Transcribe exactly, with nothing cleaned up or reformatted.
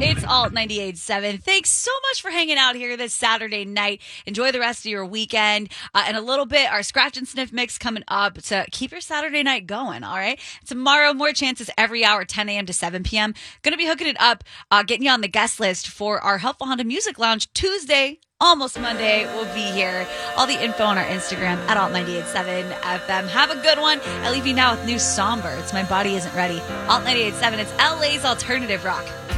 It's Alt ninety-eight point seven. Thanks so much for hanging out here this Saturday night. Enjoy the rest of your weekend. Uh, in a little bit, our Scratch and Sniff mix coming up to keep your Saturday night going, all right? Tomorrow, more chances every hour, ten a.m. to seven p.m. Going to be hooking it up, uh, getting you on the guest list for our Helpful Honda Music Lounge Tuesday. Almost Monday, we'll be here. All the info on our Instagram at Alt ninety-eight point seven F M. Have a good one. I leave you now with new Songbirds. My Body Isn't Ready. Alt ninety-eight point seven, it's L A's alternative rock.